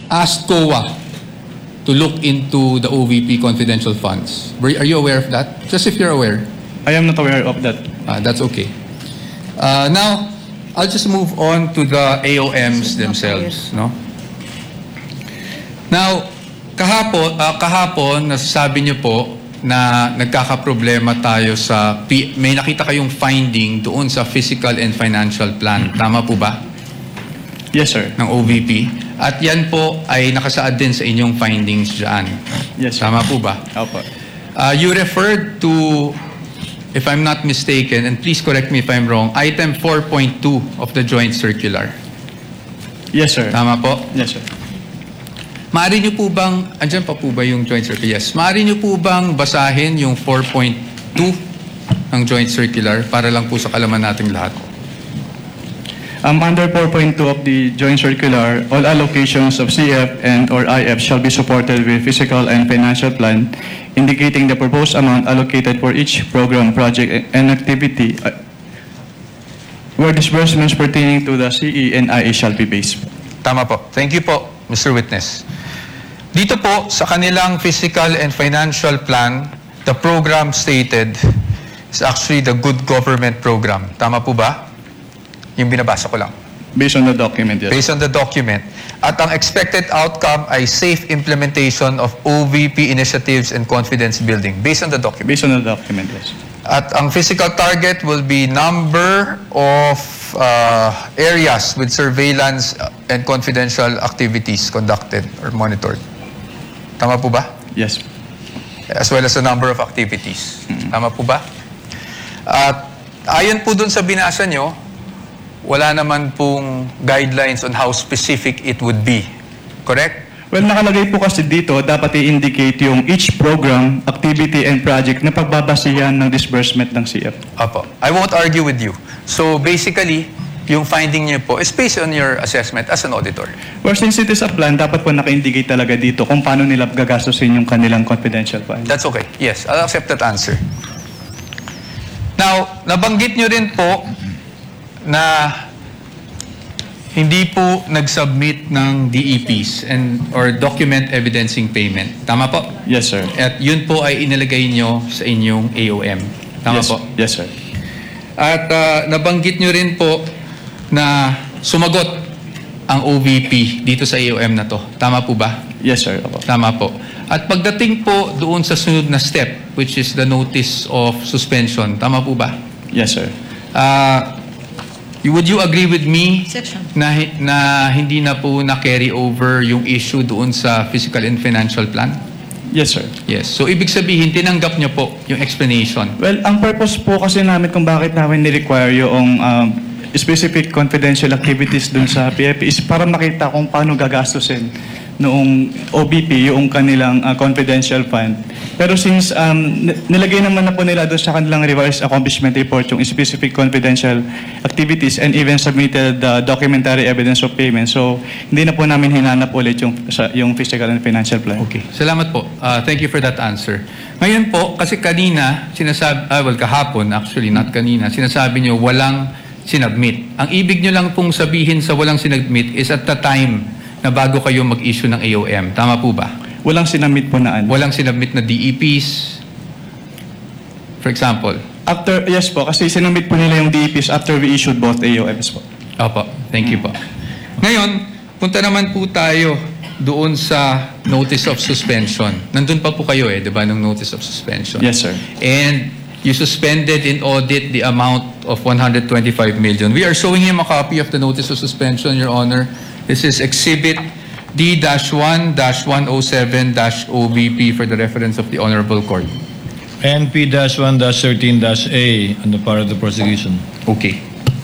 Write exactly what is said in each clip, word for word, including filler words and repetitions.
asked C O A to look into the O V P confidential funds. Were- Are you aware of that? Just if you're aware. I am not aware of that. Uh, that's okay. Uh, now, I'll just move on to the A O Ms themselves. No? Now, kahapon, uh, kahapon, nasasabi niyo po na nagkakaproblema tayo sa, P may nakita kayong finding doon sa physical and financial plan. Tama po ba? Yes, sir. Ng O V P. At yan po ay nakasaad din sa inyong findings dyan. Yes, sir. Tama po ba? Opo. Uh, you referred to, if I'm not mistaken, and please correct me if I'm wrong, item four point two of the joint circular. Yes, sir. Tama po? Yes, sir. Maaari niyo po bang, andyan pa po ba yung joint circular? Yes. Maaari niyo po bang basahin yung four point two ng joint circular para lang po sa kalaman nating lahat? Um, under four point two of the joint circular, all allocations of C F and or I F shall be supported with physical and financial plan indicating the proposed amount allocated for each program, project, and activity uh, where disbursements pertaining to the C E and I A shall be based. Tama po. Thank you po, Mister Witness. Dito po, sa kanilang physical and financial plan, the program stated is actually the Good Government Program. Tama po ba? Yung binabasa ko lang. Based on the document, yes. Based on the document. At ang expected outcome ay safe implementation of O V P initiatives and confidence building. Based on the document. Based on the document, yes. At ang physical target will be number of uh, areas with surveillance and confidential activities conducted or monitored. Tama po ba? Yes. As well as the number of activities. Mm-hmm. Tama po ba? At ayon po dun sa binasa nyo, wala naman pong guidelines on how specific it would be. Correct? Well, nakalagay po kasi dito, dapat i-indicate yung each program, activity, and project na pagbabasihan ng disbursement ng C F. Apo. I won't argue with you. So basically, yung finding niyo po is based on your assessment as an auditor. Well, since it is a plan, dapat po naka-indicate talaga dito kung paano nila gagastusin yung kanilang confidential fund. That's okay. Yes, I'll accept that answer. Now, nabanggit niyo rin po na hindi po nag-submit ng D E Ps and or document evidencing payment. Tama po? Yes, sir. At yun po ay inilagay nyo sa inyong A O M. Tama yes, po? Yes, sir. At uh, nabanggit nyo rin po na sumagot ang O V P dito sa A O M na to. Tama po ba? Yes, sir. Opo. Tama po. At pagdating po doon sa sunod na step, which is the notice of suspension, tama po ba? Yes, sir. Uh, would you agree with me Section. na, na hindi na po na-carry over yung issue doon sa physical and financial plan? Yes, sir. Yes. So, ibig sabihin, tinanggap niyo po yung explanation. Well, ang purpose po kasi namin kung bakit namin ni-require yung um, specific confidential activities dun sa P F P is para makita kung paano gagastusin noong O B P yung kanilang uh, confidential fund. Pero since um, nilagay naman na po nila doon sa kanilang revised accomplishment report yung specific confidential activities and even submitted the uh, documentary evidence of payment. So, hindi na po namin hinanap ulit yung, sa, yung physical and financial plan. Okay. Salamat po. Uh, thank you for that answer. Ngayon po, kasi kanina, sinasabi, ah, well, kahapon, actually, not kanina, sinasabi nyo walang sinubmit. Ang ibig nyo lang pong sabihin sa walang sinubmit is at the time na bago kayo mag-issue ng A O M. Tama po ba? Walang sinamit po na ano. Walang sinubmit na D E Ps, for example. After, yes po, kasi sinamit po nila yung D E Ps after we issued both A O Ms po. Opo. Thank you po. Ngayon, punta naman po tayo doon sa notice of suspension. Nandun pa po kayo eh, di ba, ng notice of suspension? Yes, sir. And you suspended in audit the amount of one hundred twenty-five million. We are showing him a copy of the notice of suspension, Your Honor. This is Exhibit D one one oh seven O V P for the reference of the Honorable Court. N P one thirteen A on the part of the prosecution. Okay.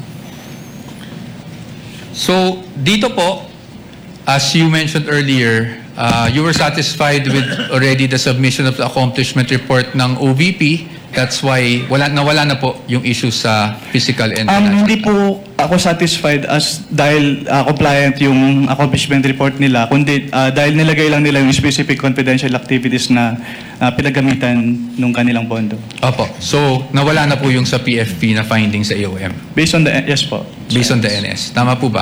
So, dito po, as you mentioned earlier, uh, you were satisfied with already the submission of the accomplishment report ng O V P. That's why wala nawala na po yung issue sa physical and Um, financial hindi plan. po ako satisfied as dahil uh, compliant yung accomplishment report nila, kundi uh, dahil nilagay lang nila yung specific confidential activities na uh, pinagamitan nung kanilang pondo. Opo. So, nawala na po yung sa P F P na finding sa A O M. Based on the, yes po. Based on the N S. Tama po ba?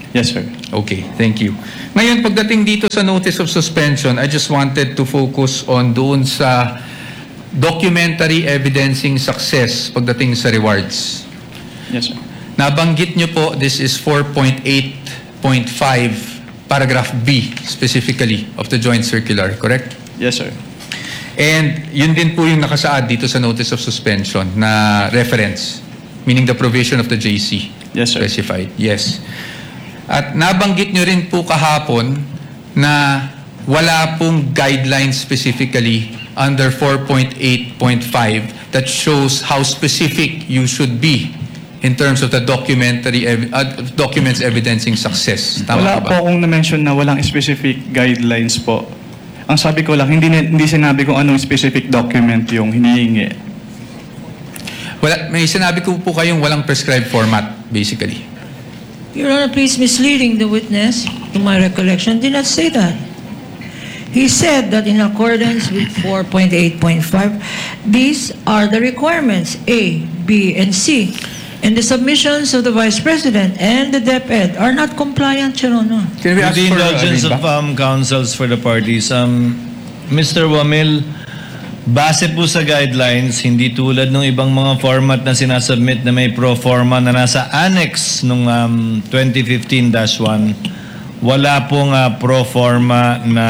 Yes, sir. Okay, thank you. Ngayon, pagdating dito sa notice of suspension, I just wanted to focus on doon sa documentary evidencing success pagdating sa rewards. Yes, sir. Nabanggit nyo po, this is four point eight point five, paragraph B specifically of the joint circular, correct? Yes, sir. And yun din po yung nakasaad dito sa notice of suspension na reference, meaning the provision of the J C. Yes, sir. Specified. Yes. At nabanggit nyo rin po kahapon na wala pong guidelines specifically under four point eight point five that shows how specific you should be in terms of the documentary ev- uh, documents evidencing success. Tama Wala ba? po akong na-mention na walang specific guidelines po. Ang sabi ko lang, hindi, hindi sinabi kung anong specific document yung hinihingi. Wala, may sinabi ko po kayong walang prescribed format, basically. Your Honor, please misleading the witness, to my recollection, did not say that. He said that in accordance with four point eight point five, these are the requirements, A, B, and C. And the submissions of the Vice President and the DepEd are not compliant, Your Honor. Can we With ask the for, uh, indulgence Rimba? of um, counsels for the parties, um, Mister Wamil, base po sa guidelines, hindi tulad ng ibang mga format na sinasubmit na may pro forma na nasa annex nung um, twenty fifteen dash one, wala pong uh, pro forma na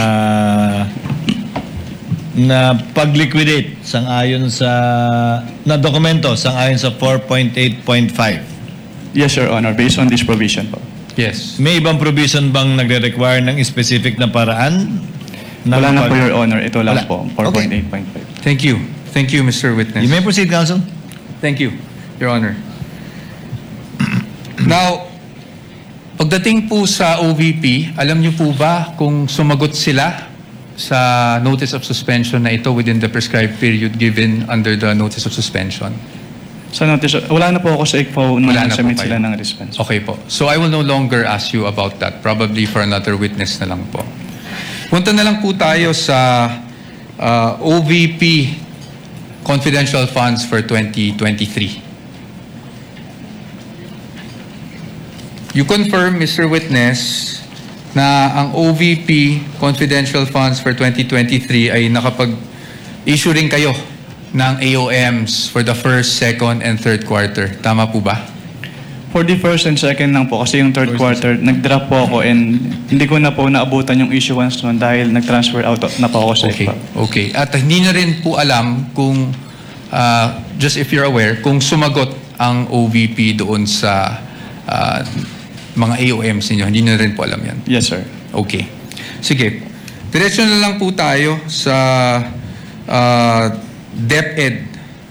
na pag-liquidate sang-ayon sa na dokumento sang-ayon sa four point eight point five. Yes, Your Honor, based on this provision po. Yes. May ibang provision bang nagre-require ng specific na paraan? ng Wala na pag- po, Your Honor. Ito lang Wala. po, four point eight point five. Thank you. Thank you, Mister Witness. You may proceed, counsel. Thank you, Your Honor. Now, pagdating po sa O V P, alam niyo po ba kung sumagot sila sa notice of suspension na ito within the prescribed period given under the notice of suspension? Sa notice, wala na po ako sa I C F O nung Wala na po submit kayo. sila ng response. Okay po. So I will no longer ask you about that. Probably for another witness na lang po. Punta na lang po tayo sa uh, O V P confidential funds for twenty twenty-three. You confirm, Mister Witness, na ang O V P confidential funds for twenty twenty-three ay nakapag-issue rin kayo ng A O Ms for the first, second, and third quarter. Tama po ba? For the first and second lang po, kasi yung third quarter, nag-drop po ako and hindi ko na po naabutan yung issuance nun dahil nag-transfer out na po ako sa Okay. I C F O. Okay. At hindi na rin po alam kung, uh, just if you're aware, kung sumagot ang O V P doon sa uh, mga A O Ms ninyo. Hindi na rin po alam yan. Yes, sir. Okay. Sige. Diretso na lang po tayo sa uh, DepEd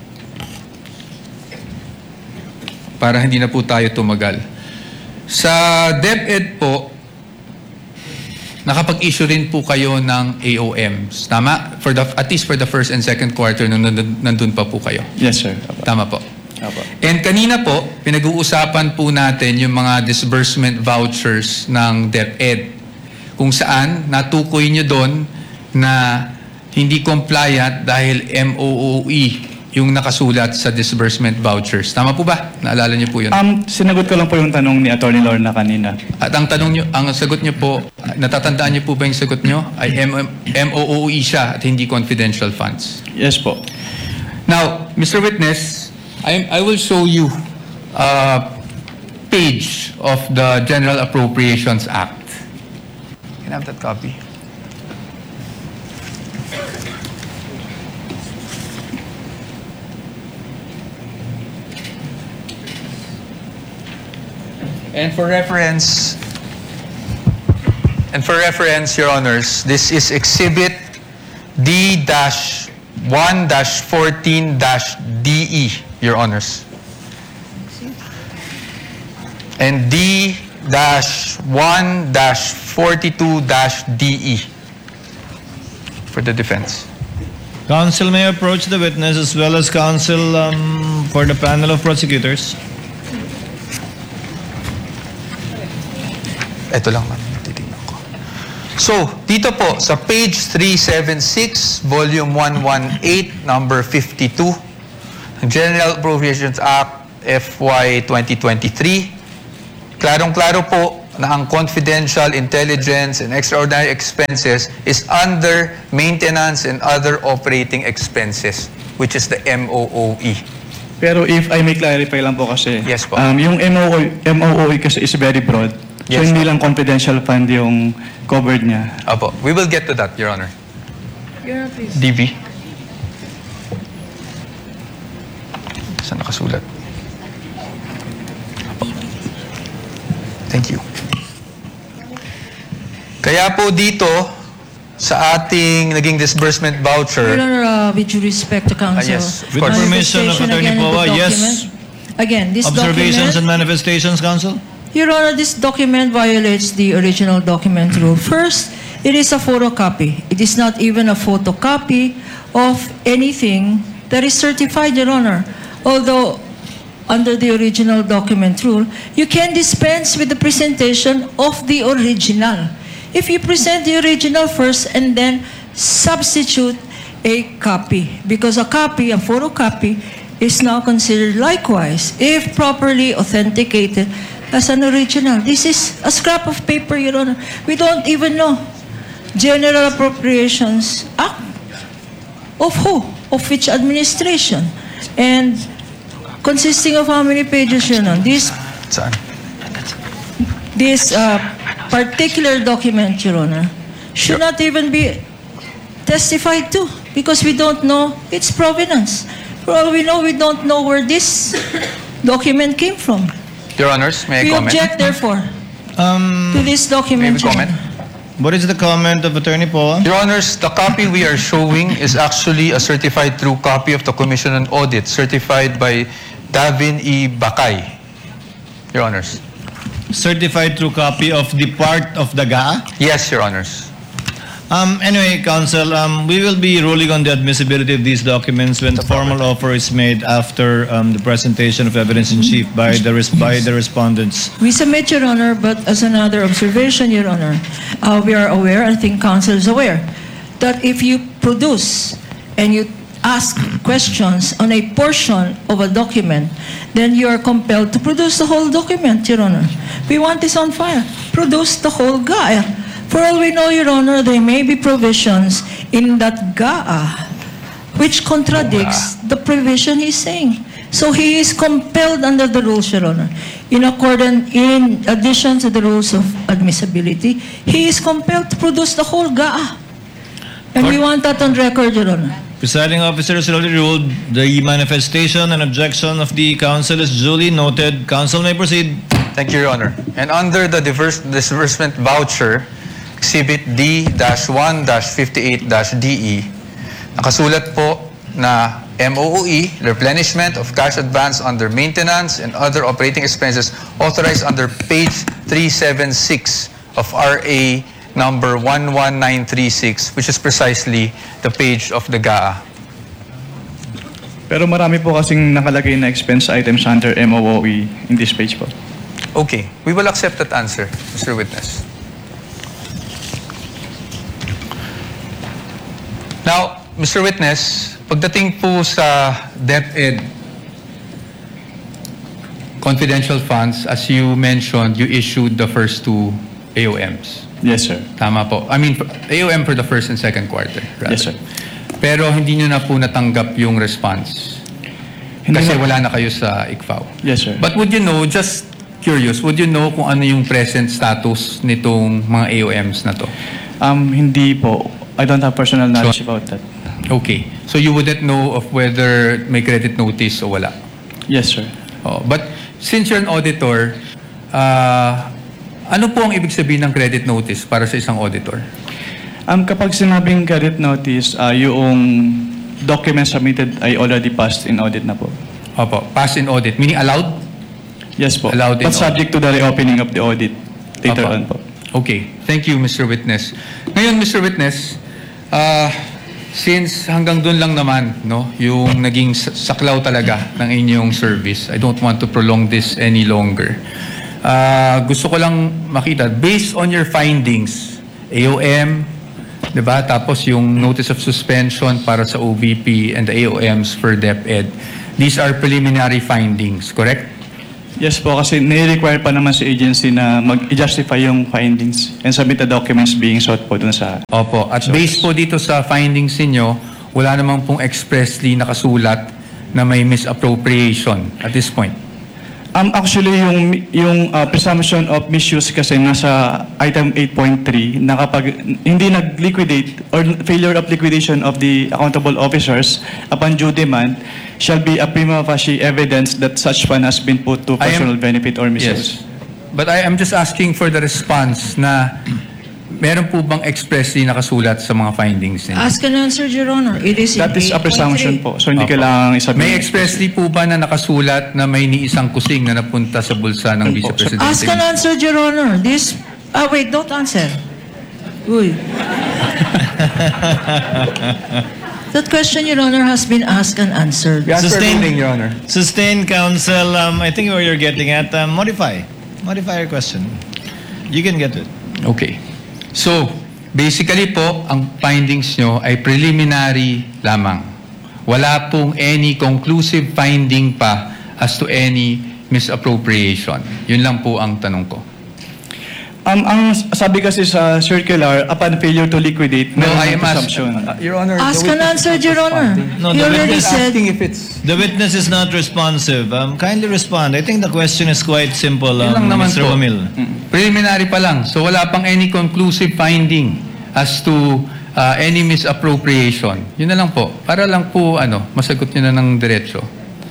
para hindi na po tayo tumagal. Sa DepEd po, nakapag-issue rin po kayo ng A O Ms. Tama? For the, at least for the first and second quarter nung nandun, nandun pa po kayo. Yes, sir. Apo. Tama po. Apo. And kanina po, pinag-uusapan po natin yung mga disbursement vouchers ng DepEd. Kung saan, natukoy nyo doon na hindi compliant dahil M O O E yung nakasulat sa disbursement vouchers. Tama po ba? Naalala nyo po yun? Um, sinagot ko lang po yung tanong ni Attorney Lorna kanina. At ang tanong nyo, ang sagot nyo po, natatandaan nyo po ba yung sagot nyo? Ay M O O E siya at hindi confidential funds. Yes po. Now, Mister Witness, I, I will show you a page of the General Appropriations Act. Can I have that copy? And for reference, and for reference, Your Honors, this is Exhibit D one fourteen D E, Your Honors. And D one forty-two D E for the defense. Counsel may approach the witness as well as counsel um, for the panel of prosecutors. Ito lang, ma'am. Titignan ko. So, dito po, sa page three seventy-six, volume one eighteen, number fifty-two, ng General Appropriations Act F Y twenty twenty-three, klarong-klaro po na ang confidential, intelligence, and extraordinary expenses is under maintenance and other operating expenses, which is the M O O E. Pero if I may clarify lang po kasi, Yes po. um, yung M O O E, M O O E kasi is very broad. So Yes hindi po. lang confidential fund yung covered niya. Apo, we will get to that, Your Honor. Your Honor, please. D V. Saan nakasulat? Thank you. Kaya po dito, sa ating naging disbursement voucher, Your Honor, uh, with due respect to counsel. Ah, yes, of With course. permission of manifestation Attorney again of the Poa, yes. document. Again, this Observations and document, manifestations, Counsel? Your Honor, this document violates the original document rule. First, it is a photocopy. It is not even a photocopy of anything that is certified, Your Honor. Although, under the original document rule, you can dispense with the presentation of the original. If you present the original first and then substitute a copy, because a copy, a photocopy, is now considered likewise, if properly authenticated, as an original. This is a scrap of paper, Your Honor. We don't even know. General Appropriations Act. Of who? Of which administration? And consisting of how many pages, Your Honor? This, saan? this uh, particular document, Your Honor, should not even be testified to because we don't know its provenance. For all we know, we don't know where this document came from. Your Honors, may I We comment? object, therefore, Um, to this May document. we Your comment? Honor. what is the comment of Attorney Poa? Your Honors, the copy we are showing is actually a certified true copy of the Commission on Audit, certified by Davin E. Bakay. Your Honors. Certified true copy of the part of the G A A? Yes, Your Honors. Um, anyway, Counsel, um, we will be ruling on the admissibility of these documents when the formal offer is made after um, the presentation of evidence in chief by the res- by the respondents. We submit, Your Honor, but as another observation, Your Honor, uh, we are aware, I think Council is aware, that if you produce and you ask questions on a portion of a document, then you are compelled to produce the whole document, Your Honor. We want this on file. Produce the whole G A A. For all we know, Your Honor, there may be provisions in that G A A which contradicts the provision he's saying. So he is compelled under the rules, Your Honor. In accordance, in addition to the rules of admissibility, he is compelled to produce the whole G A A. And we want that on record, Your Honor. Presiding officer has already ruled the manifestation and objection of the counsel is duly noted. Counsel may proceed. Thank you, Your Honor. And under the diverse disbursement voucher, Exhibit D one fifty-eight D E, nakasulat po na M O O E, replenishment of cash advance under maintenance and other operating expenses authorized under page three seventy-six of R A number one one nine three six, which is precisely the page of the G A A. Pero marami po kasing nakalagay na expense items under M O O E in this page po. Okay, we will accept that answer, Mister Witness. Now, Mister Witness, pagdating po sa DepEd confidential funds, as you mentioned, you issued the first two A O Ms. Yes, sir. Tama po. I mean, A O M for the first and second quarter. rather. Yes, sir. Pero hindi nyo na po natanggap yung response. Hindi Kasi na- wala na kayo sa I C F A O. Yes, sir. But would you know, just curious, would you know kung ano yung present status nitong mga A O Ms na to? Um, hindi po. I don't have personal knowledge about that. Okay. So you wouldn't know of whether may credit notice o wala? Yes, sir. Oh, but since you're an auditor, uh, ano po ang ibig sabihin ng credit notice para sa isang auditor? Um, kapag sinabing credit notice, uh, yung document submitted ay already passed in audit na po. Opo, pass in audit, meaning allowed? Yes po. Allowed in But subject to the reopening of the audit later Opo. on po. Okay. Thank you, Mister Witness. Ngayon, Mister Witness, uh, since hanggang doon lang naman, no, yung naging sa- saklaw talaga ng inyong service, I don't want to prolong this any longer. Uh, gusto ko lang makita, based on your findings, A O M, di ba? Tapos yung notice of suspension para sa O V P and the A O Ms for DepEd. These are preliminary findings, correct? Yes po, kasi nire-require pa naman sa agency na mag-justify yung findings and submit the documents being sought po dun sa... Opo. At So- based po dito sa findings ninyo, wala namang pong expressly nakasulat na may misappropriation at this point. Um, actually, yung, yung uh, presumption of misuse kasi nasa item eight point three na kapag hindi nag-liquidate or failure of liquidation of the accountable officers upon due demand shall be a prima facie evidence that such fund has been put to I am- personal benefit or misuse. Yes. But I am just asking for the response na meron po bang expressly nakasulat sa mga findings ninyo? Ask and answer, Your Honor. It is in That is a eight point three. presumption po. So hindi Opo. kailangan isubmit. May expressly po ba na nakasulat na may ni isang kusing na napunta sa bulsa ng Vice Presidente? Ask and answer, Your Honor. This... Ah, wait, don't answer. Uy. That question, Your Honor, has been asked and answered. We ask for Sustain- ruling, Your Honor. Sustained counsel, um, I think where you're getting at, um, modify. Modify your question. You can get it. Okay. So, basically po, ang findings nyo ay preliminary lamang. Wala pong any conclusive finding pa as to any misappropriation. Yun lang po ang tanong ko. Um, ang sabi kasi sa circular, upon failure to liquidate, No, meron I ng am asking, presumption. Your Honor, Ask the and witness answer, is not Your Honor. responding. No, You the already witness said... Asking if it's... The witness is not responsive. Um, kindly respond. I think the question is quite simple, Yun lang um, naman Mister po. Wamil. Preliminary pa lang. So wala pang any conclusive finding as to uh, any misappropriation. Yun na lang po. Para lang po ano, masagot nyo na ng diretso.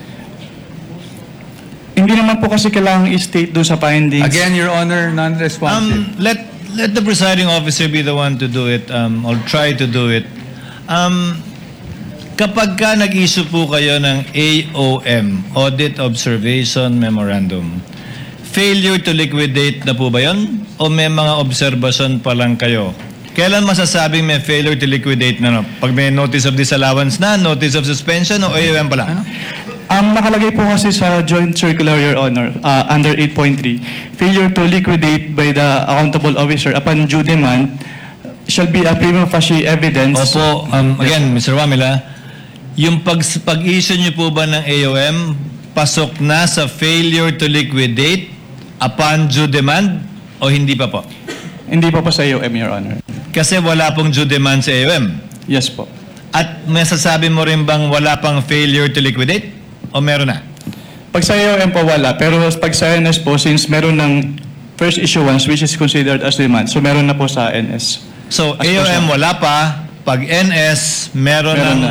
Hindi naman po kasi kailangan i-state doon sa findings. Again, Your Honor, non-responsive. Um, let let the presiding officer be the one to do it, um, or try to do it. Um, kapag ka nag-issue po kayo ng A O M, Audit Observation Memorandum, failure to liquidate na po ba yun? O may mga observation pa lang kayo? Kailan masasabing may failure to liquidate na no? Pag may notice of disallowance na, notice of suspension, o A O M pa lang? Ang nakalagay po kasi sa Joint Circular, Your Honor, uh, under eight point three, failure to liquidate by the accountable officer upon due demand shall be a prima facie evidence. Opo, um, again, Mister Wamila, yung pag, pag-issue niyo po ba ng A O M, pasok na sa failure to liquidate upon due demand o hindi pa po? Hindi po po sa A O M, Your Honor. Kasi wala pong due demand sa A O M. Yes po. At masasabi mo rin bang wala pang failure to liquidate? O meron na? Pag sa A O M po wala, pero pag sa N S po, since meron ng first issuance which is considered as demand, so meron na po sa N S. So, As A O M per sa- wala pa. Pag N S, meron, Meron ng na.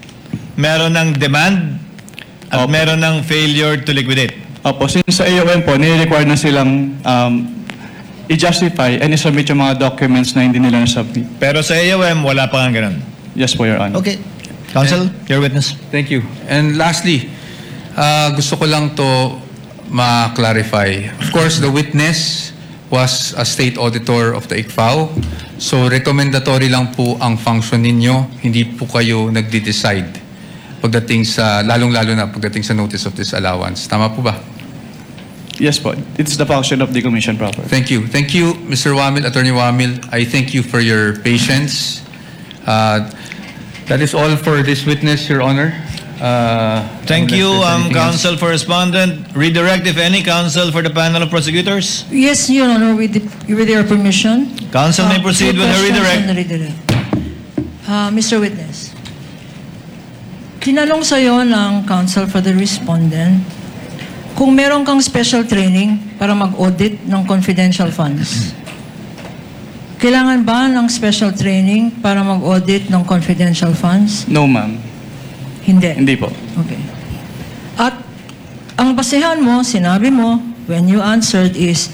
meron ng demand at Opo. meron ng failure to liquidate. Opo, since sa A O M po, nire-require na silang um, i-justify and i-submit yung mga documents na hindi nila na-submit. Pero sa A O M, wala pa nga ganun. Yes po, Your Honor. Okay. Counsel, your witness. Thank you. And lastly, uh, gusto ko lang to ma-clarify. Of course, the witness was a state auditor of the I C F A O. So, recommendatory lang po ang function ninyo. Hindi po kayo nagde-decide pagdating sa, lalong-lalo na pagdating sa notice of disallowance. Tama po ba? Yes po. It's the function of the Commission proper. Thank you. Thank you, Mister Wamil, Attorney Wamil. I thank you for your patience. Uh, that is all for this witness, Your Honor. Uh, Thank unless you, there's um, anything else. counsel for respondent. Redirect, if any, counsel for the panel of prosecutors. Yes, Your Honor, with, the, with your permission. Counsel may Uh, proceed two with the questions redirect. on the redirect. Uh, Mister Witness, tinanong sa'yo ng counsel for the respondent kung meron kang special training para mag-audit ng confidential funds. Kailangan ba ng special training para mag-audit ng confidential funds? No, ma'am. Hindi. Hindi po. Okay. At ang basehan mo, sinabi mo, when you answered is,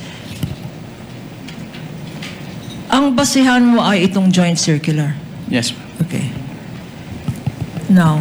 ang basehan mo ay itong joint circular. Yes, ma'am. Okay. Now,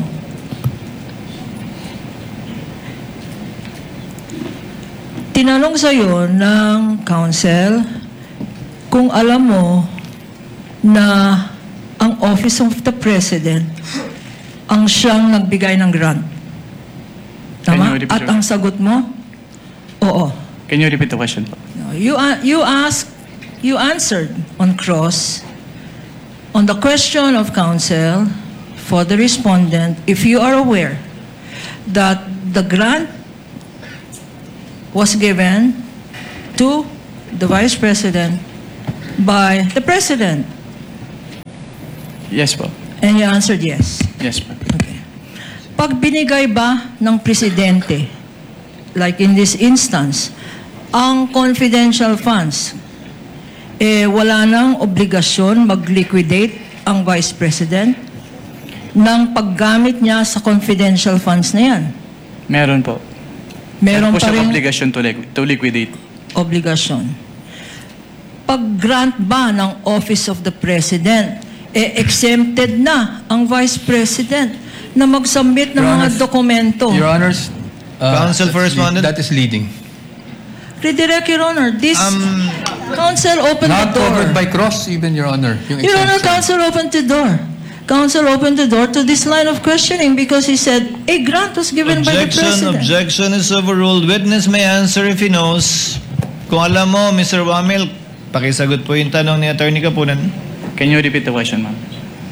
tinanong sa'yo ng counsel kung alam mo na ang Office of the President ang siyang nagbigay ng grant. Can Tama? you repeat At your- ang sagot mo? Oo. Can you repeat the question po? No, You, a- you asked, you answered on cross on the question of counsel for the respondent if you are aware that the grant was given to the Vice President by the President? Yes po. And you answered yes. Yes po. Okay. Pag binigay ba ng Presidente, like in this instance, ang confidential funds, eh, wala nang obligasyon mag-liquidate ang Vice President ng paggamit niya sa confidential funds na yan. Meron po. Meron po pa siyang rin obligation to, liqu- to liquidate. obligasyon. Pag-grant ba ng Office of the President, eh, exempted na ang Vice President na mag-submit ng Your mga Honors- dokumento. Your Honors, uh, Counsel for that's Respondent. lead- that is leading. Redirect, Your Honor. This Um, counsel opened the Not door. covered by cross, even, Your Honor. Yung Your Honor, exemption. counsel opened the door. Counsel opened the door to this line of questioning because he said a grant was given by the Objection, President. objection is overruled. Witness may answer if he knows. Kung alam mo, Mister Wamil, pakisagot po yung tanong ni Attorney Kapunan. Can you repeat the question, ma'am?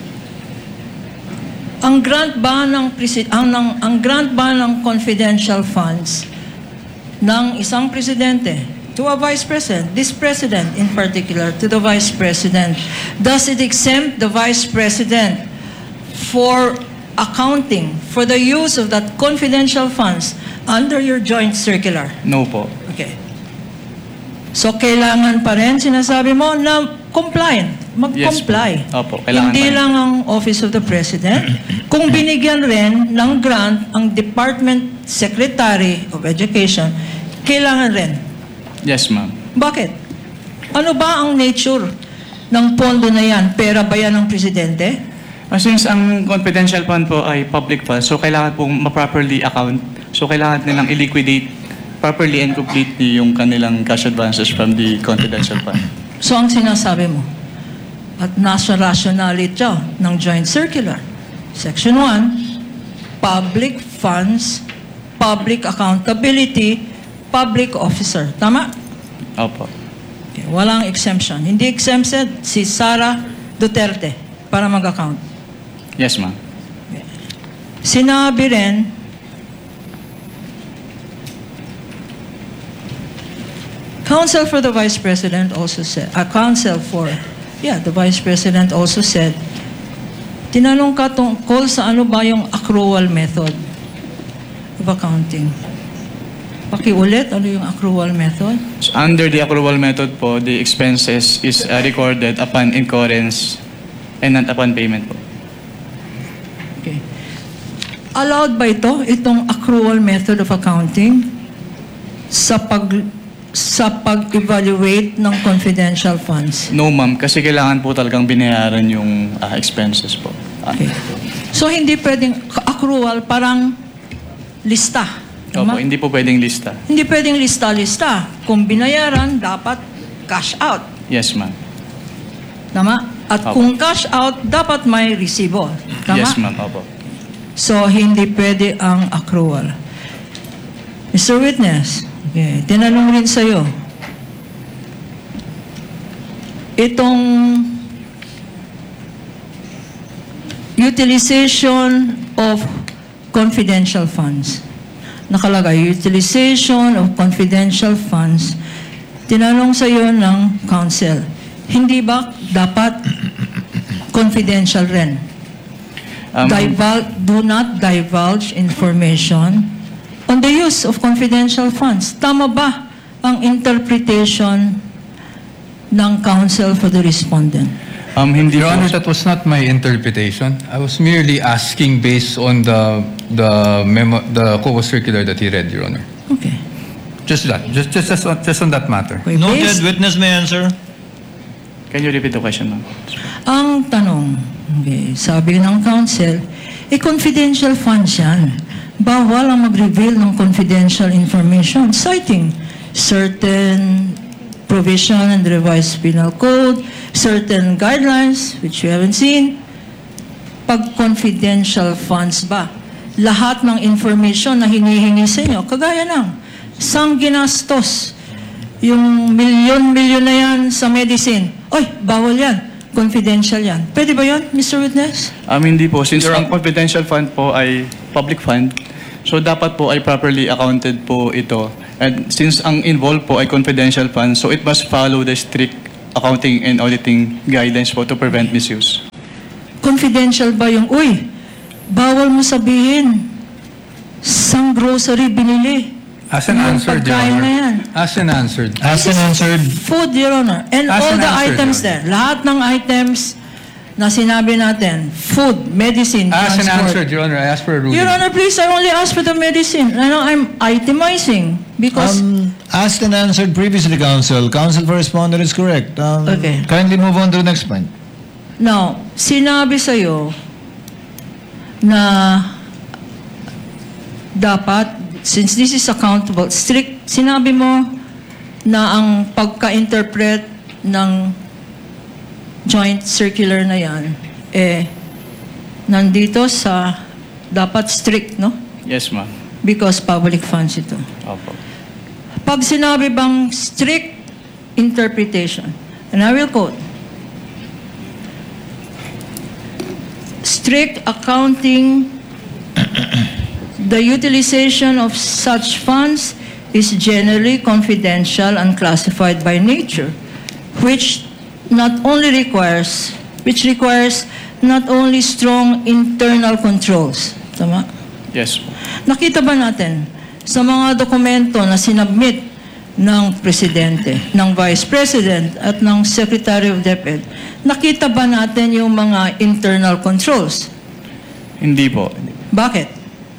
Ang grant ba ng presi- ang, ng, ang grant ba ng confidential funds ng isang presidente to a vice president, this president in particular, to the vice president, does it exempt the vice president for accounting for the use of that confidential funds under your joint circular? No po. Okay. So, kailangan pa rin, sinasabi mo, na compliant, mag-comply. Yes po. Opo, kailangan Hindi pa rin. lang ang Office of the President. Kung binigyan rin ng grant ang Department Secretary of Education, kailangan rin. Yes, ma'am. Bakit? Ano ba ang nature ng pondo na yan? Pera ba yan ng Presidente? Uh, Since ang confidential fund po ay public fund, so kailangan pong ma-properly account. So kailangan nilang i-liquidate properly and completely yung kanilang cash advances from the confidential fund. So, ang sinasabi mo, at nasa rationality ng joint circular, Section one, public funds, public accountability, public officer. Tama? Opo. Okay, walang exemption. Hindi exempted si Sara Duterte para mag-account. Yes, ma'am. Sinabi rin, Counsel for the Vice President also said, uh, Counsel for, yeah, the Vice President also said, tinanong ka tungkol sa ano ba yung accrual method of accounting. Pakiulit, ano yung accrual method? So under the accrual method po, the expenses is uh, recorded upon incurrence and not upon payment po. Okay. Allowed ba ito, itong accrual method of accounting sa pag sa pag-evaluate ng confidential funds? No, ma'am, kasi kailangan po talagang binayaran yung uh, expenses po. Ah, Okay. So, hindi pwedeng accrual, parang lista. Tama? Opo, hindi po pwedeng lista. Hindi pwedeng lista-lista. Kung binayaran, dapat cash out. Yes, ma'am. Tama? At Opo. kung cash out, dapat may resibo. Tama? Yes, ma'am. Opo. So, hindi pwede ang accrual. Mister Witness, okay, tinanong rin sa'yo, itong utilization of confidential funds. Nakalagay, utilization of confidential funds. Tinanong sa'yo ng counsel, hindi ba dapat confidential rin? Um, Divul- do not divulge information on the use of confidential funds. Tama ba ang interpretation ng counsel for the respondent? um, hindi Your po. Honor, that was not my interpretation. I was merely asking based on the the memo, the C O A circular that he read, Your Honor. Okay. Just that, just just just on, just on that matter. Okay, Noted. based- Witness may answer. Can you repeat the question, ma'am? Ang tanong, okay, sabi ng counsel, eh confidential funds yan. Bawal ang mag-reveal ng confidential information, citing certain provision in the revised penal code, certain guidelines, which you haven't seen. Pag confidential funds ba, lahat ng information na hinihingi sa inyo, kagaya ng, sang ginastos, yung milyon-milyon na yan sa medicine, oy, bawal yan. Confidential yan. Pwede ba yan, Mister Witness? Um, hindi po. Since Your ang confidential fund po ay public fund, so dapat po ay properly accounted po ito And since ang involved po ay confidential funds, so it must follow the strict accounting and auditing guidelines po to prevent misuse. Confidential ba yung, uy, bawal mo sabihin, sang grocery binili. As an Yung answered, Your pagkain na Honor. yan. As an answered. As an answered, Food, Your Honor. And As all an the answer, items Your there. Lahat ng items na sinabi natin. Food, medicine, As an transport. answered, Your Honor, I ask for a ruling. Your Honor, please, I only asked for the medicine. I know I'm itemizing because um, asked and answered previously, Counsel. Counsel for responder is correct. Um, Okay. Kindly move on to the next point. now, sinabi sa'yo na dapat, since this is accountable, strict, sinabi mo na ang pagka-interpret ng joint circular na yan, eh, nandito sa, dapat strict, no? Yes, ma'am. Because public funds ito. Opo. Pag sinabi bang strict interpretation, and I will quote, strict accounting, the utilization of such funds is generally confidential and classified by nature, which not only requires, which requires not only strong internal controls. Tama? Yes po. Nakita ba natin sa mga dokumento na sinabmit ng Presidente, ng Vice President at ng Secretary of DepEd, nakita ba natin yung mga internal controls? Hindi po. Bakit?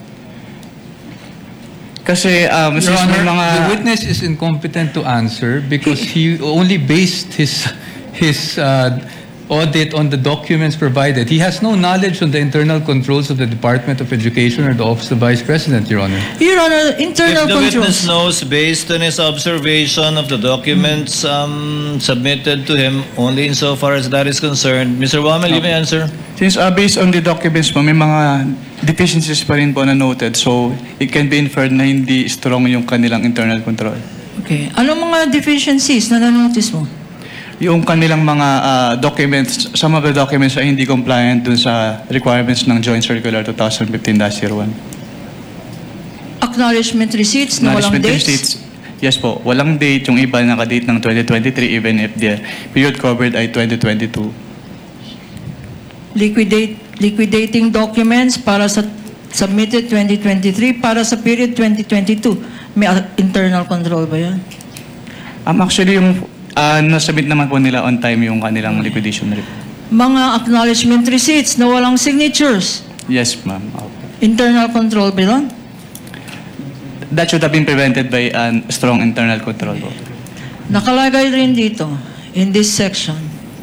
Kasi um, Your since may Honor, mga... the witness is incompetent to answer because he only based his his uh, audit on the documents provided. He has no knowledge on the internal controls of the Department of Education or the Office of Vice President, Your Honor. Your Honor, internal If the witness controls. knows based on his observation of the documents um, submitted to him only insofar as that is concerned, Mister Wamel, you may answer. Since uh, based on the documents po, may mga deficiencies pa rin po na noted. So, it can be inferred na hindi strong yung kanilang internal control. Okay. Anong mga deficiencies na nanotice mo? Yung kanilang mga uh, documents, some of the documents ay hindi compliant dun sa requirements ng Joint Circular twenty fifteen dash zero one. Acknowledgement receipts na walang Management dates? receipts, yes po, walang date. Yung iba naka-date ng twenty twenty-three even if the period covered ay twenty twenty-two. Liquidate, liquidating documents para sa submitted twenty twenty-three para sa period twenty twenty-two. May uh, internal control ba yan? Um, actually, yung uh, nasubmit naman po nila on time yung kanilang liquidation report. Mga acknowledgement receipts na walang signatures. Yes, ma'am. Opo. Internal control ba yun? That should have been prevented by a strong internal control po. Nakalagay rin dito, in this section.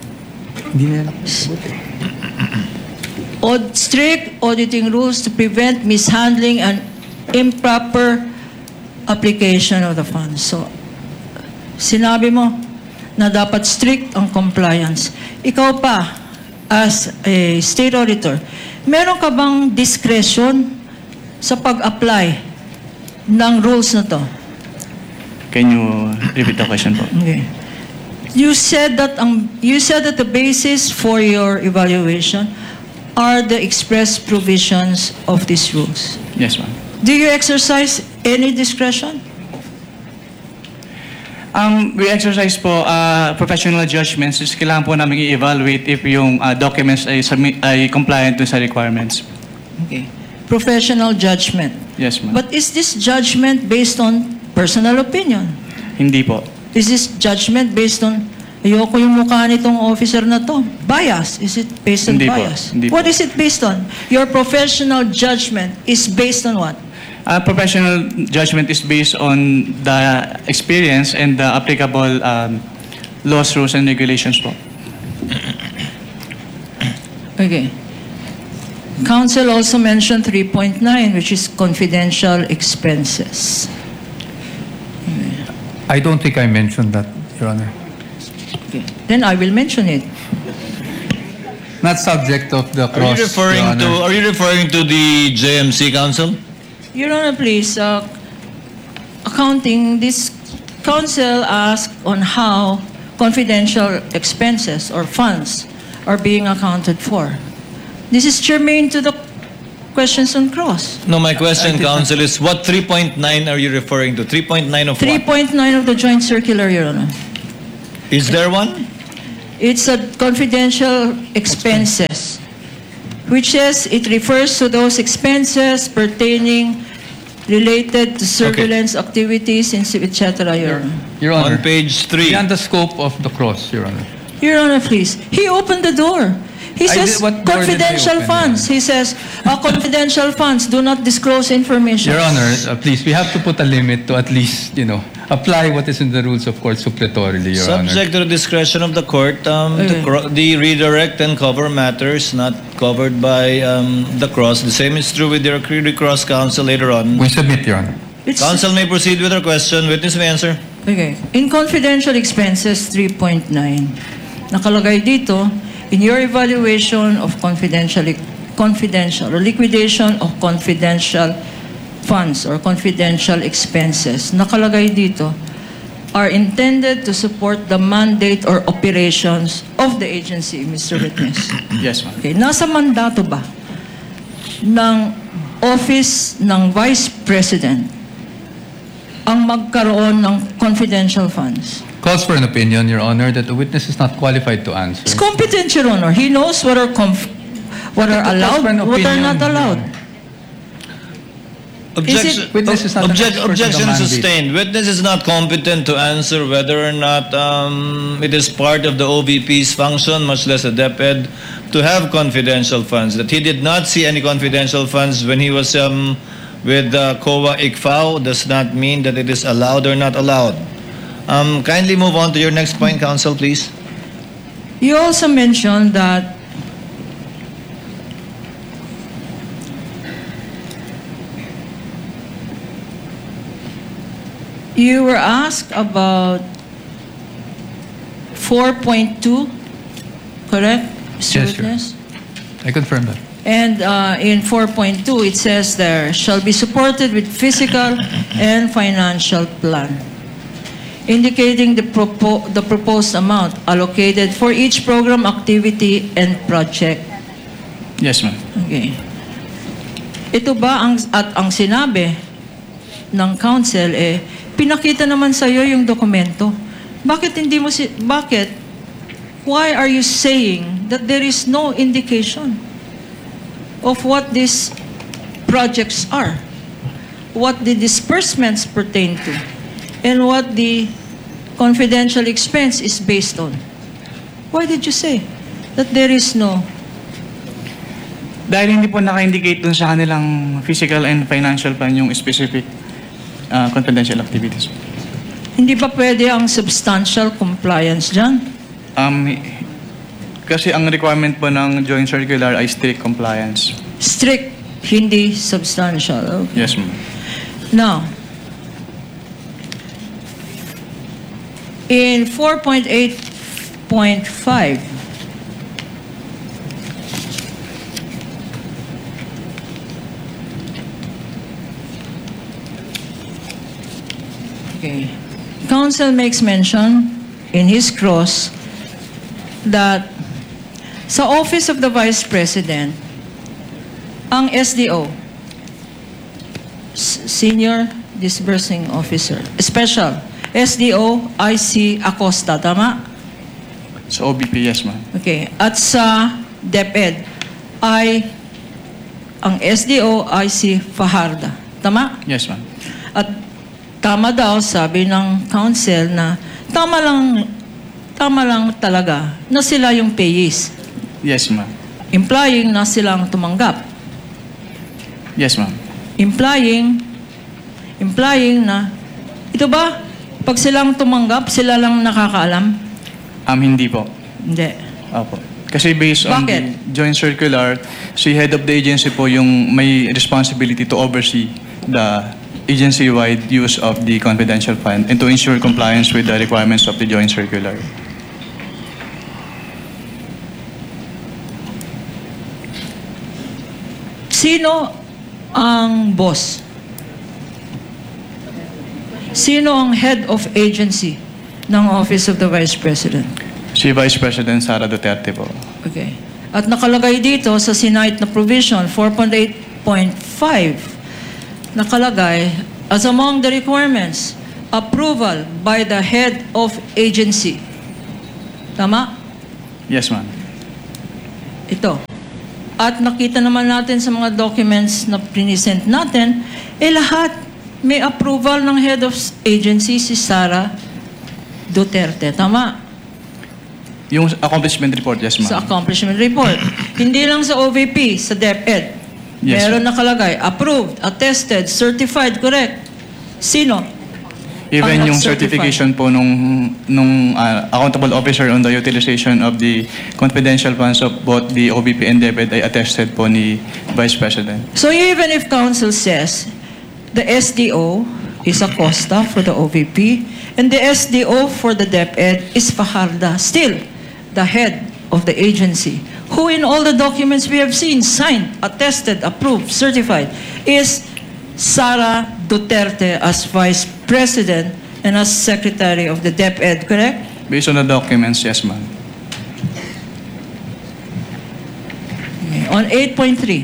Aud strict auditing rules to prevent mishandling and improper application of the funds. So, sinabi mo na dapat strict ang compliance. Ikaw pa, as a state auditor, meron ka bang discretion sa pag-apply ng rules na to? Can you repeat the question po? Okay. You said that um, you said that the basis for your evaluation are the express provisions of these rules. Yes, ma'am. Do you exercise any discretion? Um, we exercise po uh, professional judgments. Is kailangan po namin i-evaluate if yung uh, documents ay, submit, ay compliant dun sa requirements. Okay. Professional judgment. Yes, ma'am. But is this judgment based on personal opinion? Hindi po. Is this judgment based on, ayoko yung mukha nitong officer na to? Bias. Is it based on Hindi po. bias? Hindi What po. is it based on? Your professional judgment is based on what? Uh, professional judgment is based on the experience and the applicable um, laws, rules, and regulations po. Okay. Council also mentioned three point nine, which is confidential expenses. I don't think I mentioned that, Your Honor. Okay. Then I will mention it. Not subject of the Are cross, you referring Your to Honor. Are you referring to the J M C Council? Your Honor, please, uh, accounting, this council asked on how confidential expenses or funds are being accounted for. This is germane to the questions on cross. No, my question, Counsel, is what three point nine are you referring to? three point nine of three what? point nine of the joint circular, Your Honor. Is there one? It's a confidential expenses, which says it refers to those expenses pertaining related to surveillance activities, and et cetera, Your Honor. Your On Honor, page three. beyond the scope of the cross, Your Honor. Your Honor, please. He opened the door. He I says did- what door did I confidential open, funds. He says uh, confidential funds do not disclose information. Your Honor, uh, please, we have to put a limit to at least, you know, apply what is in the rules of court suppletorily, Your Honor. Subject to the discretion of the court, um, the, Okay. cro- the redirect and cover matters not covered by um, the cross. The same is true with your recross counsel later on. We submit, Your Honor. It's- Counsel may proceed with her question. Witness may answer. Okay. In confidential expenses three point nine, nakalagay dito, in your evaluation of confidential, confidential or liquidation of confidential funds or confidential expenses, nakalagay dito, are intended to support the mandate or operations of the agency, Mister Witness. Yes, ma'am. Okay. Nasa mandato ba ng Office ng Vice President ang magkaroon ng confidential funds? Calls for an opinion, Your Honor, that the witness is not qualified to answer. It's competent, Your Honor. He knows what are conf- what are Calls allowed, for an what are opinion, not Your allowed. Honor. Objection, Witness is not an object, expert in the objection mandate. sustained. Witness is not competent to answer whether or not um, it is part of the O V P's function, much less a DepEd, to have confidential funds. That he did not see any confidential funds when he was um, with uh, C O A I C F A O does not mean that it is allowed or not allowed. Um, kindly move on to your next point, Counsel, please. You also mentioned that you were asked about four point two, correct, Mister Yes, Your Honor. Witness? I confirm that. And uh, in four point two, it says there, shall be supported with physical and financial plan, indicating the, propo- the proposed amount allocated for each program, activity, and project. Yes, ma'am. Okay. Ito ba ang, at ang sinabi ng council, eh, pinakita naman sa iyo yung dokumento. Bakit hindi mo si, bakit, why are you saying that there is no indication of what these projects are, what the disbursements pertain to, and what the confidential expense is based on? Why did you say that there is no? Dahil hindi po naka-indicate dun sa kanilang physical and financial plan yung specific uh, confidential activities. Hindi ba pwede ang substantial compliance dyan? Um, kasi ang requirement po ng joint circular ay strict compliance. Strict, hindi substantial. Okay. Yes, ma'am. Now, in four point eight point five, okay, Council makes mention in his cross that sa Office of the Vice President, ang S D O, S- Senior Disbursing Officer, Special, S D O I C Acosta, tama? Sa O B P, yes, ma'am. Okay. At sa DepEd, ay ang S D O I C Fajarda, tama? Yes, ma'am. At tama daw, sabi ng council na tama lang, tama lang talaga na sila yung payees. Yes, ma'am. Implying na silang tumanggap. Yes, ma'am. Implying, implying na, ito ba, pag silang tumanggap, sila lang nakakaalam? Um, hindi po. Hindi. Opo. Kasi based on Bakit? the joint circular, si head of the agency po yung may responsibility to oversee the agency-wide use of the confidential fund and to ensure compliance with the requirements of the joint circular. Sino ang boss? Sino ang head of agency ng Office of the Vice President? Si Vice President Sara Duterte po. Okay. At nakalagay dito sa sinite na provision four point eight point five, nakalagay, as among the requirements, approval by the head of agency. Tama? Yes, ma'am. Ito. At nakita naman natin sa mga documents na present natin, eh lahat may approval ng head of agency, si Sara Duterte. Tama? Yung accomplishment report, yes, ma'am. Sa accomplishment report. Hindi lang sa O V P, sa DepEd. Yes, Meron nakalagay, approved, attested, certified, correct? Sino? Even Ang yung certified. certification po nung, nung uh, accountable officer on the utilization of the confidential funds of both the O V P and DepEd ay attested po ni Vice President. So even if council says the S D O is Acosta for the O V P and the S D O for the DepEd is Fajarda, still the head of the agency, who in all the documents we have seen, signed, attested, approved, certified, is Sara Duterte as Vice President and as Secretary of the DepEd, correct? Based on the documents, yes, ma'am. Okay. On eight point three,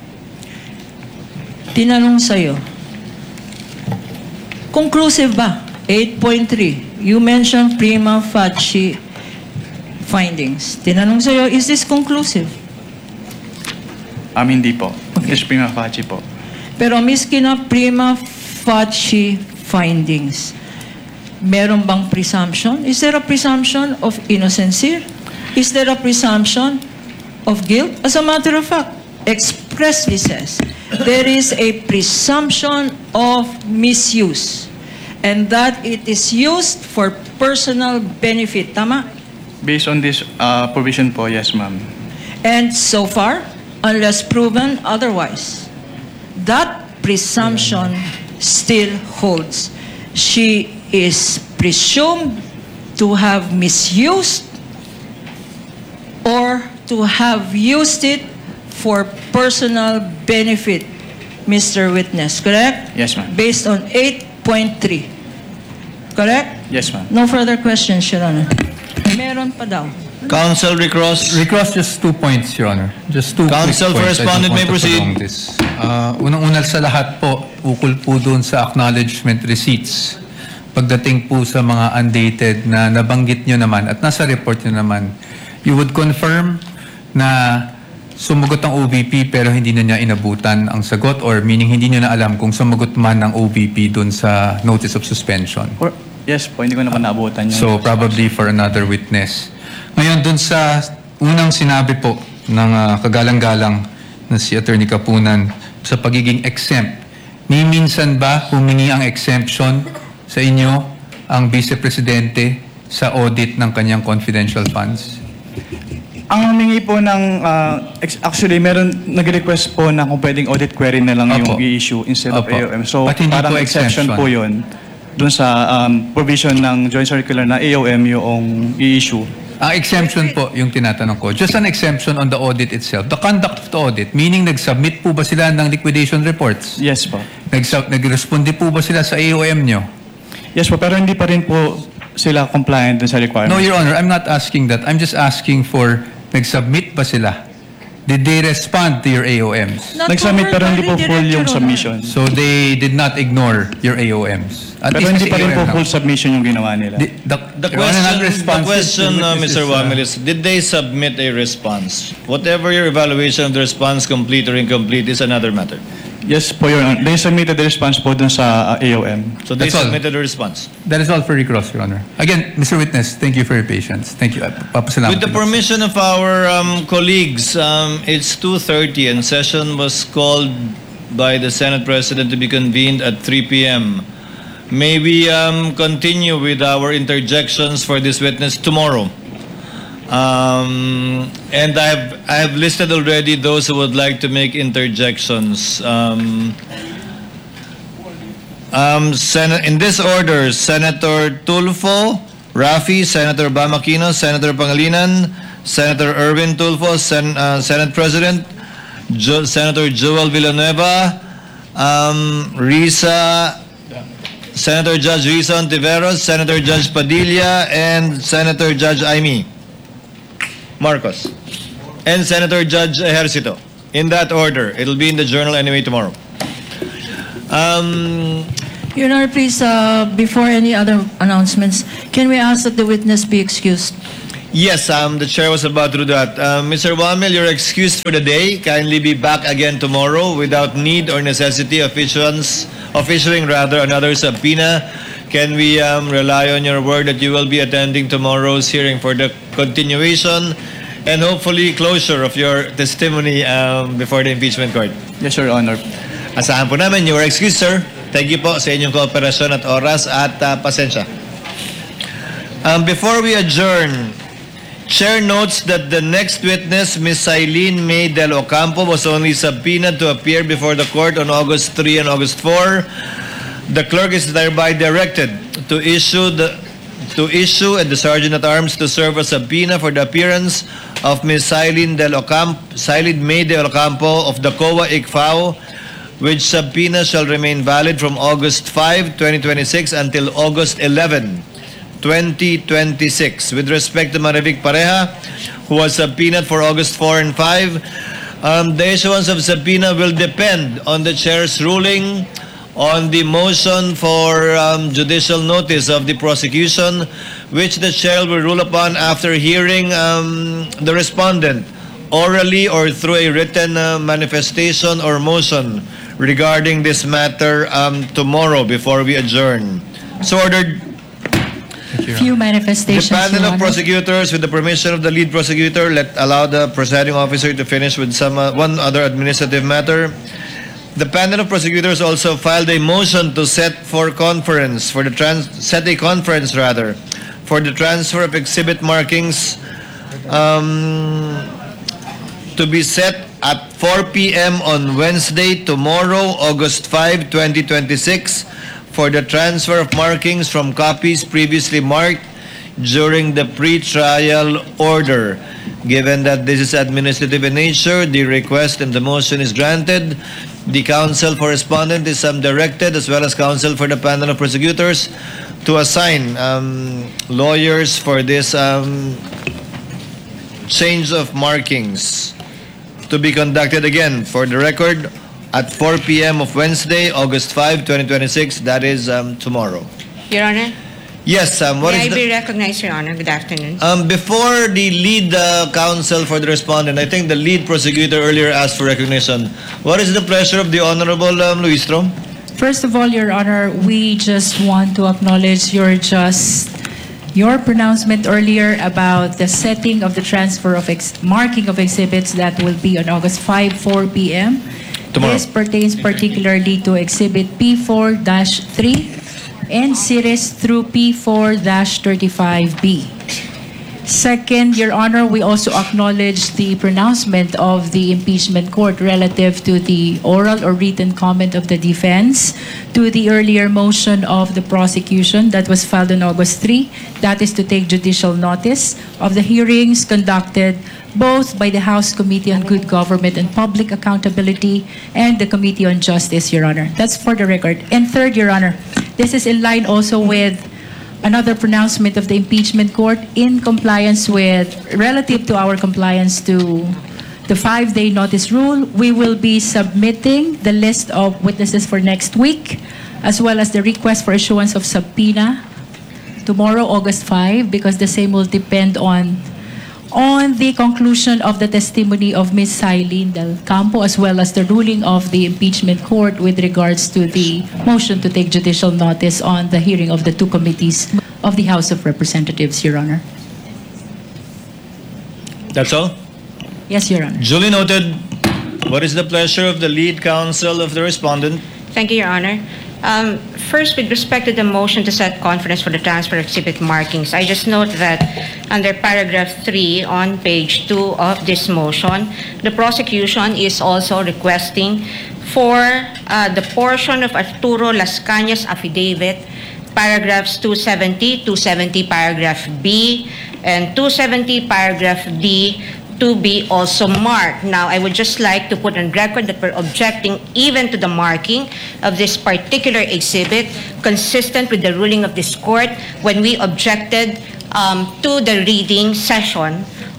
tinanong sa'yo, conclusive ba? eight point three, you mentioned prima facie findings. Tinanong sa'yo, is this conclusive? Um, hindi po. It's prima facie po. Pero miski na prima facie findings, meron bang presumption? Is there a presumption of innocency? Is there a presumption of guilt? As a matter of fact, expressly says, there is a presumption of misuse and that it is used for personal benefit. Tama? Based on this uh, provision po, yes, ma'am. And so far, unless proven otherwise, that presumption still holds. She is presumed to have misused or to have used it for personal benefit, Mister Witness, correct? Yes, ma'am. Based on eight point three. Correct? Yes, ma'am. No further questions, Your Honor. Meron pa daw. Counsel Recross. Recross just two points, Your Honor. Just two Counsel quick for points. I don't respondent want may to proceed. prolong this. Uh, unang-una sa lahat po, ukol po doon sa acknowledgement receipts. Pagdating po sa mga undated na nabanggit nyo naman at nasa report nyo naman, you would confirm na sumagot ang O V P pero hindi na niya inabutan ang sagot or meaning hindi niya na alam kung sumagot man ang O V P doon sa notice of suspension. Or, yes po, hindi ko naman naabutan yung... So probably for another witness. Ngayon dun sa unang sinabi po ng uh, kagalang-galang na si Attorney Kapunan sa pagiging exempt, ni minsan ba humingi ang exemption sa inyo ang Vice Presidente sa audit ng kanyang confidential funds? Ang humingi po ng... uh, ex- actually, meron nag-request po na kung pwedeng audit query na lang Opo. yung i-issue instead Opo. of A O M. So But hindi parang po exception exemption. po yun dun sa um, provision ng Joint Circular na A O M yung i-issue. Ang exemption po yung tinatanong ko. Just an exemption on the audit itself. The conduct of the audit, meaning nag-submit po ba sila ng liquidation reports? Yes po. Nag- nag-responde po ba sila sa A O M nyo? Yes po, pero hindi pa rin po sila compliant dun sa requirement. No, Your Honor, I'm not asking that. I'm just asking for, nag-submit ba sila? Did they respond to your A O Ms? Not Nag-submit pero hindi po covered by the full yung Director, submission. So they did not ignore your A O Ms? At Pero least hindi kasi pa rin A O M po lang. full submission yung ginawa nila. The, the, The Your Honor, question, not the responsive question to uh, witnesses, Mister uh, Wamil, is, did they submit a response? Whatever your evaluation of the response, complete or incomplete, is another matter. Yes po, Your Honor. They submitted the response po dun sa uh, A O M. So they That's all. submitted a response. That is all for recross, Your Honor. Again, Mister Witness, thank you for your patience. Thank you. Uh, Papasalamat. With the ko. permission of our um, colleagues, um, it's two thirty and session was called by the Senate President to be convened at three p m May we um, continue with our interjections for this witness tomorrow? Um, and I have I have listed already those who would like to make interjections. Um, um, Sen- in this order, Senator Tulfo, Rafi, Senator Bamakino, Senator Pangilinan, Senator Erwin Tulfo, Sen- uh, Senate President, jo- Senator Joel Villanueva, um, Risa, Senator Judge Risa Ontiveros, Senator Judge Padilla, and Senator Judge Aimee Marcos, and Senator Judge Ejercito. In that order. It'll be in the journal anyway tomorrow. Um, Your Honor, please, uh, before any other announcements, can we ask that the witness be excused? yes, um, the chair was about to do that. Uh, Mister Wamel, you're excused for the day. Kindly be back again tomorrow without need or necessity of issuance, of issuing rather another subpoena. Can we um, rely on your word that you will be attending tomorrow's hearing for the continuation and hopefully closure of your testimony um, before the impeachment court? Yes, Your Honor. Asahan po namin, you are excused, sir. Thank you po sa inyong kooperasyon at oras at uh, pasensya. Um, before we adjourn, Chair notes that the next witness, Miz Eileen May Del Ocampo, was only subpoenaed to appear before the court on August third and August fourth. The clerk is thereby directed to issue the to issue and the Sergeant at Arms to serve a subpoena for the appearance of Miz Eileen Del Ocampo, Eileen May Del Ocampo of the C O A I C F A O, which subpoena shall remain valid from August fifth, twenty twenty-six until August eleventh, twenty twenty-six. With respect to Marivic Pareja, who was subpoenaed for August fourth and fifth, um, the issuance of subpoena will depend on the chair's ruling on the motion for um, judicial notice of the prosecution, which the chair will rule upon after hearing um, the respondent orally or through a written uh, manifestation or motion regarding this matter um, tomorrow before we adjourn. So ordered. Few The manifestations, panel Your of Honor. prosecutors, with the permission of the lead prosecutor, let allow the presiding officer to finish with some uh, one other administrative matter. The panel of prosecutors also filed a motion to set for conference for the trans set a conference rather for the transfer of exhibit markings um, to be set at four p m on Wednesday, tomorrow, August fifth, twenty twenty-six, for the transfer of markings from copies previously marked during the pre-trial order. Given that this is administrative in nature, the request and the motion is granted. The counsel for respondent is um, directed, as well as counsel for the panel of prosecutors, to assign um, lawyers for this um, change of markings to be conducted again, for the record, at four p m of Wednesday, August fifth, twenty twenty-six. That is um, tomorrow. Your Honor, Yes, um, what may I is be the... recognized, Your Honor? Good afternoon. Um, before the lead uh, counsel for the respondent, I think the lead prosecutor earlier asked for recognition. What is the pleasure of the Honorable um, Luis Trom? First of all, Your Honor, we just want to acknowledge your just your pronouncement earlier about the setting of the transfer of ex marking of exhibits that will be on August fifth, four p m Tomorrow. This pertains particularly to Exhibit P four dash three and series through P four dash thirty-five B. Second, Your Honor, we also acknowledge the pronouncement of the impeachment court relative to the oral or written comment of the defense to the earlier motion of the prosecution that was filed on August third. That is to take judicial notice of the hearings conducted both by the House Committee on Good Government and Public Accountability and the Committee on Justice, Your Honor. That's for the record. And third, Your Honor, this is in line also with another pronouncement of the impeachment court in compliance with, relative to our compliance to the five-day notice rule. We will be submitting the list of witnesses for next week, as well as the request for issuance of subpoena tomorrow, August fifth, because the same will depend on on the conclusion of the testimony of Miz Eileen Del Campo, as well as the ruling of the impeachment court with regards to the motion to take judicial notice on the hearing of the two committees of the House of Representatives, Your Honor. That's all? Yes, Your Honor. Duly noted. What is the pleasure of the lead counsel of the respondent? Thank you, Your Honor. Um, first, with respect to the motion to set conference for the transfer of exhibit markings, I just note that under paragraph three on page two of this motion, the prosecution is also requesting for uh, the portion of Arturo Las Cañas affidavit, paragraphs two seventy, two seventy paragraph B, and two seventy paragraph D, to be also marked. Now, I would just like to put on record that we're objecting even to the marking of this particular exhibit, consistent with the ruling of this court when we objected um, to the reading session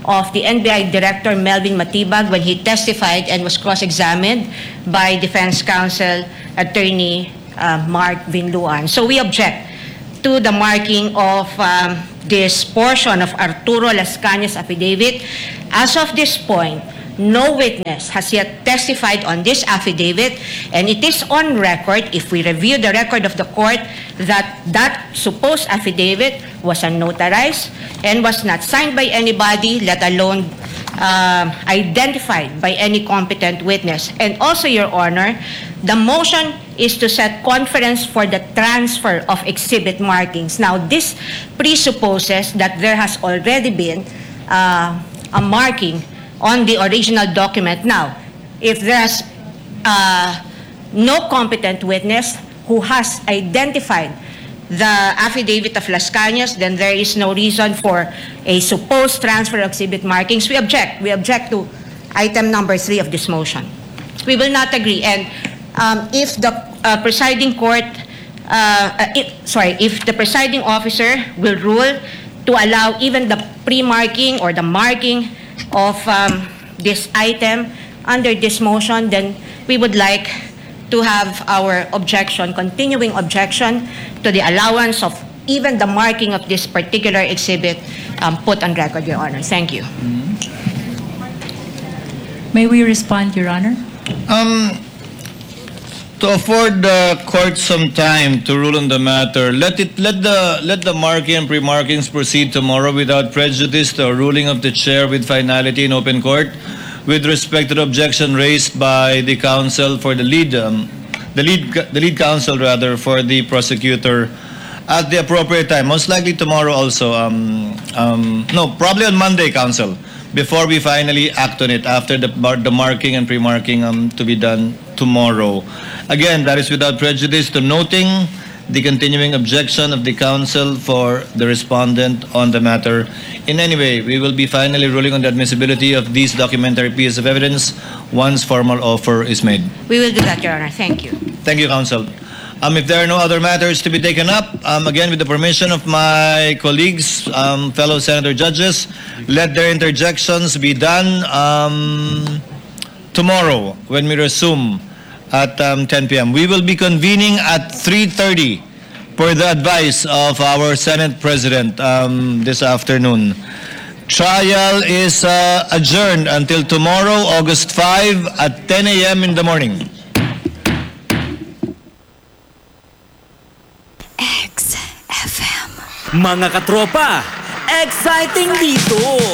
of the N B I Director Melvin Matibag when he testified and was cross-examined by Defense Counsel Attorney uh, Mark Vinluan. So we object to the marking of um, this portion of Arturo Las Cañas affidavit. As of this point, no witness has yet testified on this affidavit, and it is on record, if we review the record of the court, that that supposed affidavit was unnotarized and was not signed by anybody, let alone uh, identified by any competent witness. And also, Your Honor, the motion is to set conference for the transfer of exhibit markings. Now, this presupposes that there has already been uh, a marking on the original document. Now, if there's uh, no competent witness who has identified the affidavit of Las Cañas, then there is no reason for a supposed transfer of exhibit markings. We object. We object to item number three of this motion. We will not agree. And um, if the uh, presiding court, uh, uh, if, sorry, if the presiding officer will rule to allow even the pre-marking or the marking of um, this item under this motion, then we would like to have our objection, continuing objection to the allowance of even the marking of this particular exhibit um, put on record, Your Honor. Thank you. May we respond, Your Honor? Um, to afford the court some time to rule on the matter, let it let the let the marking and pre-markings proceed tomorrow without prejudice to a ruling of the chair with finality in open court. With respect to the objection raised by the counsel for the lead, um, the lead the lead counsel rather for the prosecutor, at the appropriate time, most likely tomorrow also. Um, um, no, probably on Monday, counsel, before we finally act on it after the the marking and pre-marking um, to be done tomorrow. Again, that is without prejudice to noting the continuing objection of the counsel for the respondent on the matter. In any way, we will be finally ruling on the admissibility of these documentary pieces of evidence once formal offer is made. We will do that, Your Honor. Thank you. Thank you, counsel. Um, if there are no other matters to be taken up, um, again, with the permission of my colleagues, um, fellow senator judges, let their interjections be done um, tomorrow when we resume at um, ten p m We will be convening at three thirty per the advice of our Senate President um, this afternoon. Trial is uh, adjourned until tomorrow, August fifth at ten a m in the morning. X F M. Mga katropa, exciting dito!